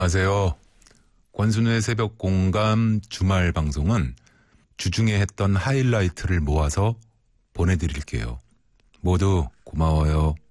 안녕하세요. 권순우의 새벽 공감 주말 방송은 주중에 했던 하이라이트를 모아서 보내드릴게요. 모두 고마워요.